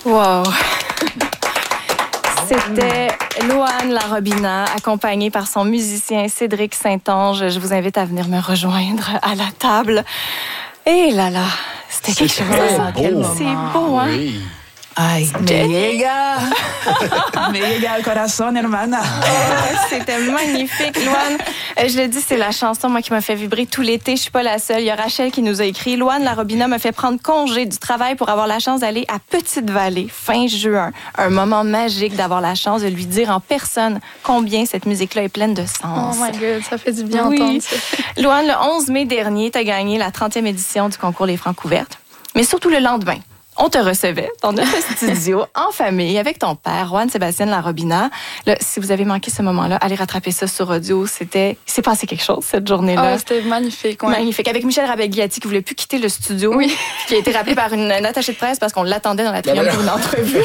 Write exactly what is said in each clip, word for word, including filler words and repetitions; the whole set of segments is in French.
Wow! C'était Louane Larobina, accompagnée par son musicien Cédric Saint-Onge. Je vous invite à venir me rejoindre à la table. Et là là, c'était quelque chose. C'est beau, hein? Oui. Ay, me llega, me llega al corazón, hermana. Oh, c'était magnifique, Louane. Euh, je le dis, c'est la chanson, moi, qui m'a fait vibrer tout l'été. Je suis pas la seule. Il y a Rachel qui nous a écrit. Louane Larobina m'a fait prendre congé du travail pour avoir la chance d'aller à Petite-Vallée, fin juin. Un moment magique d'avoir la chance de lui dire en personne combien cette musique-là est pleine de sens. Oh my God, ça fait du bien oui. entendre ça. Louane, le onze mai dernier, tu as gagné la trentième édition du concours Les Francs couvertes. Mais surtout le lendemain, on te recevait dans notre studio, en famille, avec ton père, Juan-Sébastien Larobina. Là, si vous avez manqué ce moment-là, allez rattraper ça sur audio. C'était, il s'est passé quelque chose cette journée-là. Ah, c'était magnifique, ouais. Magnifique. Avec Michel Rabagliati qui voulait plus quitter le studio. Oui. Qui a été rappelé par une, une attachée de presse parce qu'on l'attendait dans l'atrium pour une entrevue.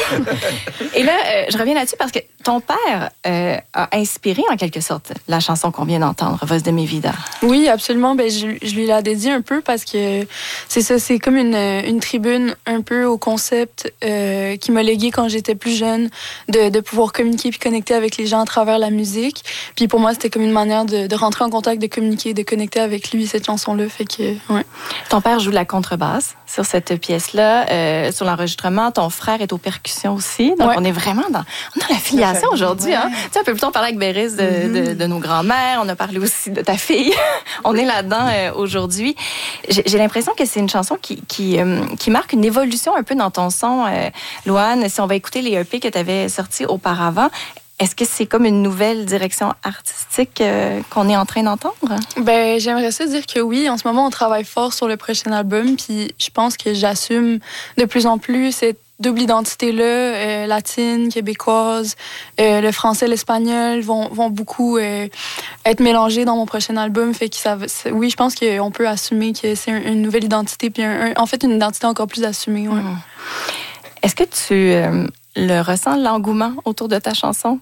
Et là, euh, je reviens là-dessus parce que ton père euh, a inspiré, en quelque sorte, la chanson qu'on vient d'entendre, Voz de mi vida. Oui, absolument. Ben, je, je lui l'ai dédié un peu parce que c'est ça, c'est comme une, une tribune un peu au concept euh, qui m'a légué quand j'étais plus jeune, de, de pouvoir communiquer puis connecter avec les gens à travers la musique. Puis pour moi, c'était comme une manière de, de rentrer en contact, de communiquer, de connecter avec lui, cette chanson-là. Fait que, ouais. Ton père joue de la contrebasse sur cette pièce-là, euh, sur l'enregistrement. Ton frère est aux percussions aussi. Donc, ouais. on est vraiment dans, on a la filiation aujourd'hui. Ouais. Hein? Tu sais, un peu plus tôt, on parlait avec Béris de, mm-hmm. de, de nos grands-mères. On a parlé aussi de ta fille. On est là-dedans euh, aujourd'hui. J'ai, j'ai l'impression que c'est une chanson qui, qui, euh, qui marque une évolution un peu dans ton son, euh, Louane. Si on va écouter les E P que tu avais sortis auparavant, est-ce que c'est comme une nouvelle direction artistique euh, qu'on est en train d'entendre? Ben, j'aimerais ça dire que oui. En ce moment, on travaille fort sur le prochain album, puis je pense que j'assume de plus en plus cette double identité-là, euh, latine, québécoise, euh, le français, l'espagnol vont, vont beaucoup euh, être mélangés dans mon prochain album. Fait que ça, oui, je pense qu'on peut assumer que c'est une nouvelle identité, puis un, un, en fait, une identité encore plus assumée. Ouais. Mmh. Est-ce que tu euh, le ressens, l'engouement autour de ta chanson?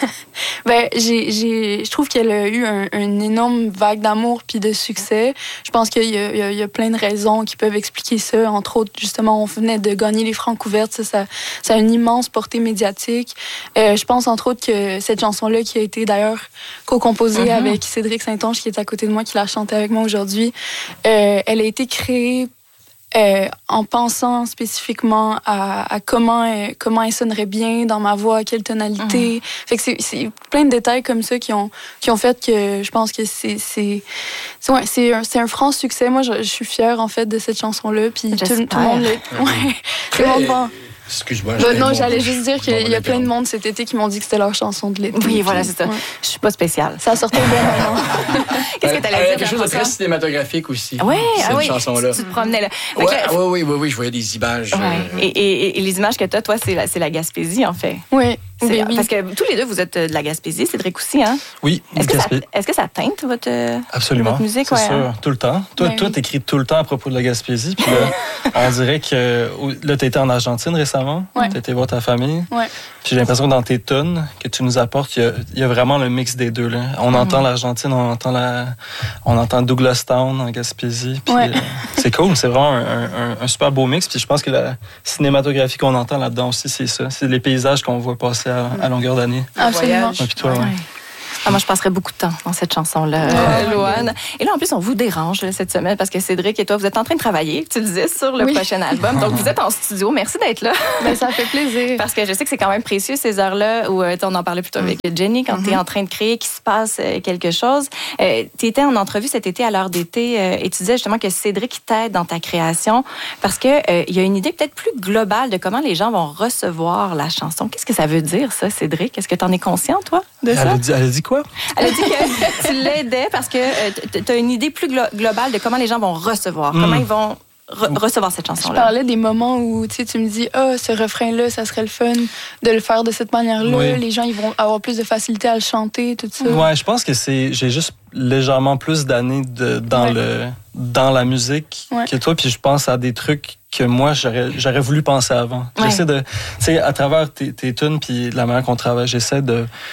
Ben, j'ai, j'ai, je trouve qu'elle a eu un, une énorme vague d'amour puis de succès. Je pense qu'il y a, il y a, il y a plein de raisons qui peuvent expliquer ça. Entre autres, justement, on venait de gagner les Francs couvertes. Ça, ça, ça a une immense portée médiatique. Euh, je pense, entre autres, que cette chanson-là, qui a été d'ailleurs co-composée mm-hmm. avec Cédric Saint-Onge, qui est à côté de moi, qui l'a chantée avec moi aujourd'hui, euh, elle a été créée Euh, en pensant spécifiquement à, à comment, euh, comment elle sonnerait bien dans ma voix, quelle tonalité. Mmh. Fait que c'est, c'est plein de détails comme ça qui ont, qui ont fait que je pense que c'est, c'est, c'est, ouais, c'est, un, c'est un franc succès. Moi, je, je suis fière, en fait, de cette chanson-là. Puis tout, tout le monde... Le, ouais, tout le monde va... Excuse-moi. Bah, non, j'allais juste dire qu'il y a plein de monde cet été qui m'ont dit que c'était leur chanson de l'été. Oui, voilà, c'est ça. Ouais. Je suis pas spéciale. Ça sortait bien maintenant. Qu'est-ce que t'allais euh, dire? Quelque chose de très cinématographique aussi. Oui, cette ah oui, chanson-là. Tu te promenais là. Ouais, là, oui, oui, oui, oui, je voyais des images. Ouais. Euh... Et, et, et les images que tu as, toi, c'est la, c'est la Gaspésie, en fait. Oui. C'est, oui. Parce que tous les deux, vous êtes de la Gaspésie, Cédric aussi, hein? Oui, est-ce que, ça, Gaspé... est-ce que ça teinte votre, Absolument, votre musique? C'est ouais, sûr, hein? Tout le temps. Toi, oui. toi, t'écris tout le temps à propos de la Gaspésie. Puis là, on dirait que là, t'as été en Argentine récemment. Ouais. T'as été voir ta famille. Ouais. Puis j'ai l'impression que dans tes tunes que tu nous apportes, il y a, il y a vraiment le mix des deux. Là. On mm-hmm. entend l'Argentine, on entend la, on entend Douglastown en Gaspésie. Puis ouais. euh, c'est cool, c'est vraiment un, un, un super beau mix. Puis je pense que la cinématographie qu'on entend là-dedans aussi, c'est ça. C'est les paysages qu'on voit passer à, à longueur d'année. Absolument. Ouais, puis toi, ouais. Ouais. Ah, moi, je passerais beaucoup de temps dans cette chanson-là, ouais, Louane. Et là, en plus, on vous dérange là, cette semaine parce que Cédric et toi, vous êtes en train de travailler, tu le disais, sur le oui. prochain album. Donc, vous êtes en studio. Merci d'être là. Ben, ça fait plaisir. Parce que je sais que c'est quand même précieux, ces heures-là, où euh, on en parlait plutôt avec Jenny, quand mm-hmm. tu es en train de créer, qu'il se passe euh, quelque chose. Euh, tu étais en entrevue cet été à l'heure d'été euh, et tu disais justement que Cédric t'aide dans ta création parce qu'il euh, y a une idée peut-être plus globale de comment les gens vont recevoir la chanson. Qu'est-ce que ça veut dire, ça, Cédric? Est-ce que tu en es conscient, toi, de elle ça? A dit, elle a dit quoi? Elle a dit que tu l'aidais parce que euh, tu as une idée plus glo- globale de comment les gens vont recevoir, mm. comment ils vont re- recevoir cette chanson-là. Je parlais des moments où tu me dis « Ah, oh, ce refrain-là, ça serait le fun de le faire de cette manière-là. Oui. Les gens ils vont avoir plus de facilité à le chanter, tout ça. » Ouais, je pense que c'est j'ai juste légèrement plus d'années de, dans, ouais. le, dans la musique ouais. que toi, puis je pense à des trucs que moi, j'aurais, j'aurais voulu penser avant. Ouais. J'essaie de... Tu sais, à travers tes, tes tunes puis la manière qu'on travaille, j'essaie de...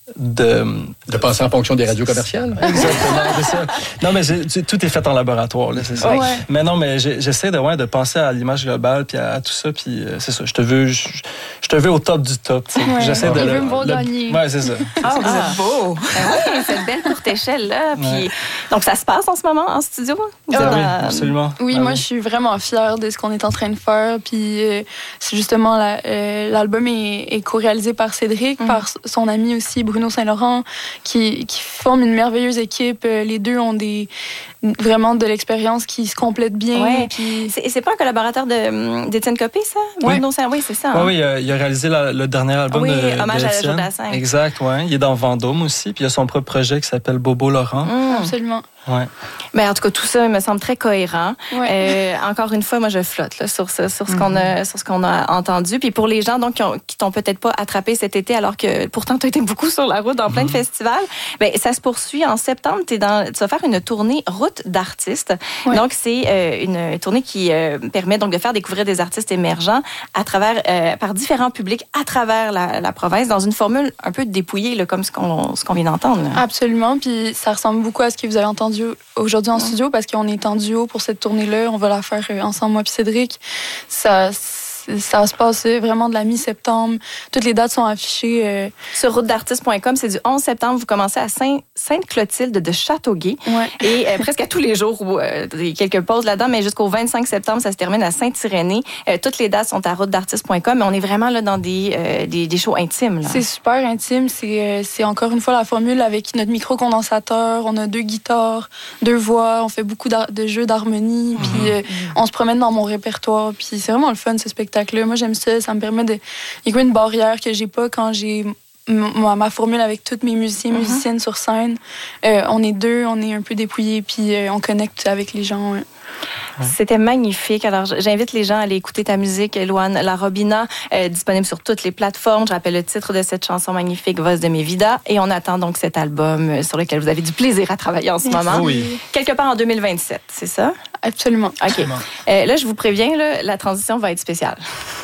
de... De passer en fonction des radios commerciales? Exactement, c'est ça. Non, mais j'ai, tout est fait en laboratoire, là, c'est ça. Ouais. Mais non, mais j'ai, j'essaie de, ouais, de penser à l'image globale puis à, à tout ça, puis euh, c'est ça. Je te veux, je, je te veux au top du top. Tu sais. Ouais. J'essaie de. Il veut le, me voir le, gagner. Ouais, c'est ça. Ah, vous êtes beau. Ben oui, cette belle courte échelle-là. Puis, Ouais. Donc, ça se passe en ce moment en studio? Vous Ah, êtes oui, dans- absolument. Oui, Ah, moi, je suis vraiment fière de ce qu'on est en train de faire. Puis, euh, c'est justement, la, euh, l'album est, est co-réalisé par Cédric, Mm. par son ami aussi, Bruno Saint-Laurent, qui, qui forment une merveilleuse équipe. Euh, Les deux ont des, vraiment de l'expérience qui se complètent bien. Ouais. Puis, C'est, c'est pas un collaborateur de, d'Étienne Copé, ça? Oui. Bruno Saint- oui, c'est ça. Ouais, hein? oui, il a, il a réalisé la- le dernier album Oui, de Hommage à d'Étienne. Joe Dassin. Exact, ouais. Il est dans Vendôme aussi, puis il a son propre projet qui s'appelle Bobo Laurent. Mm. absolument. Ouais. Mais en tout cas, tout ça me semble très cohérent. Ouais. Euh, encore une fois, moi, je flotte là, sur ce, sur ce qu'on a, sur ce qu'on a entendu. Puis pour les gens donc qui, ont, qui t'ont peut-être pas attrapé cet été, alors que pourtant tu as été beaucoup sur la route dans plein de festivals, ben ça se poursuit en septembre. T'es dans, tu vas faire une tournée route d'artistes. Ouais. Donc c'est euh, une tournée qui euh, permet donc de faire découvrir des artistes émergents à travers euh, par différents publics à travers la, la province dans une formule un peu dépouillée là, comme ce qu'on ce qu'on vient d'entendre. là. Absolument. Puis, ça ressemble beaucoup à ce que vous avez entendu aujourd'hui en studio parce qu'on est en duo pour cette tournée-là. On va la faire euh, ensemble, moi puis Cédric. Ça, ça se passe vraiment de la mi-septembre. Toutes les dates sont affichées. Euh, Sur route d'artistes point com, c'est du onze septembre. Vous commencez à Saint- Sainte-Clotilde de Châteauguay. ouais. Et euh, presque à tous les jours, où, euh, il y a quelques pauses là-dedans, mais jusqu'au vingt-cinq septembre, ça se termine à Saint-Irénée. Euh, toutes les dates sont à route d'artistes point com, mais on est vraiment là dans des, euh, des, des shows intimes. Là. C'est super intime. C'est, euh, c'est encore une fois la formule avec notre micro-condensateur. On a deux guitares, deux voix. On fait beaucoup d'ar- de jeux d'harmonie. Puis euh, on se promène dans mon répertoire. Puis c'est vraiment le fun, ce spectacle-là. Moi, j'aime ça. Ça me permet de... Il y a comme une barrière que j'ai pas quand j'ai m- ma, ma formule avec toutes mes musiciens et musiciennes sur scène. Euh, on est deux, on est un peu dépouillés. Puis euh, on connecte avec les gens. Ouais. C'était magnifique. Alors, j'invite les gens à aller écouter ta musique, Louane La Robina, euh, disponible sur toutes les plateformes. Je rappelle le titre de cette chanson magnifique, Voz de mes vidas. Et on attend donc cet album euh, sur lequel vous avez du plaisir à travailler en ce Merci. moment. Oui. Quelque part en deux mille vingt-sept, c'est ça? Absolument. OK. Euh, là, je vous préviens, là, la transition va être spéciale.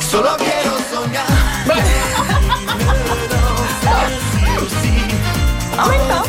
En même temps.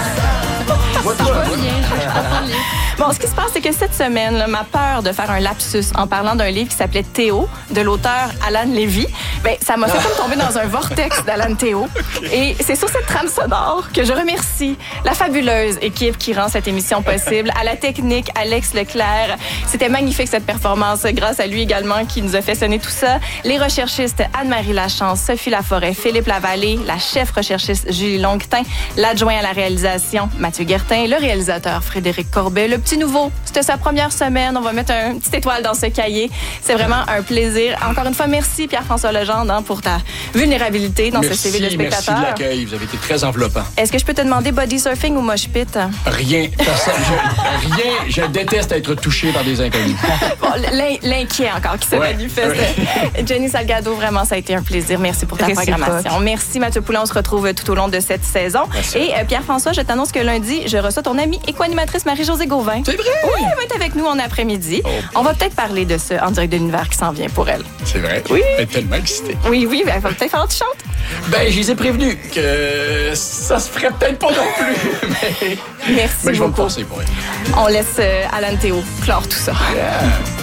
Bon, ce qui se passe, c'est que cette semaine, là, ma peur de faire un lapsus en parlant d'un livre qui s'appelait Théo, de l'auteur Alan Lévy, ben, ça m'a fait comme tomber dans un vortex d'Alan Théo. Et c'est sur cette trame sonore que je remercie la fabuleuse équipe qui rend cette émission possible. À la technique, Alex Leclerc. C'était magnifique cette performance, grâce à lui également qui nous a fait sonner tout ça. Les recherchistes Anne-Marie Lachance, Sophie Laforêt, Philippe Lavallée, la chef recherchiste Julie Longuetin, l'adjoint à la réalisation Mathieu Guertin, le réalisateur Frédéric Corbet, le petit nouveau. C'était sa première semaine. On va mettre un petite étoile dans ce cahier. C'est vraiment un plaisir. Encore une fois, merci Pierre-François Legendre hein, pour ta vulnérabilité dans Merci, ce C V de spectateur. merci de l'accueil. Vous avez été très enveloppant. Est-ce que je peux te demander body surfing ou mosh pit? Rien, personne, je, rien, je déteste être touché par des inconnus. Bon, l'in- l'inquiet encore qui se Ouais, manifeste. Jenny Salgado, vraiment, ça a été un plaisir. Merci pour ta Réciproque. programmation. Merci Mathieu Poulin. On se retrouve tout au long de cette saison. Merci. Et euh, Pierre-François, je t'annonce que lundi, je reçois ton amie et co-animatrice Marie-Josée Gauvin. C'est vrai? Oui, elle va être avec nous en après-midi. Oh. On va peut-être parler de ce en direct de l'univers qui s'en vient pour elle. C'est vrai? Oui. Elle est tellement excitée. Oui, oui, ben, il va peut-être falloir que tu chantes. Ben, je les ai prévenus que ça se ferait peut-être pas non plus. Mais, Merci mais je vais me beaucoup. forcer pour elle. On laisse euh, Alan Théo clore tout ça.